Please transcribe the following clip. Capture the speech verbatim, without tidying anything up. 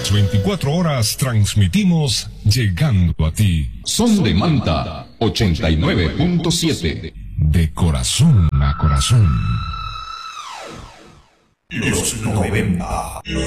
Las veinticuatro horas transmitimos llegando a ti. Son de Manta, ochenta y nueve punto siete. De corazón a corazón. Los noventa. Los